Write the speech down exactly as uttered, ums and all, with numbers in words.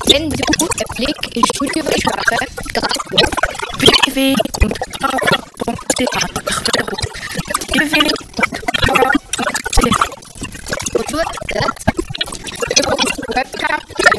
Wenn du den Blick in die Studiosprache gerade auf w w w punkt hauka punkt c h w w w punkt hauka punkt c h und du das über die Webcam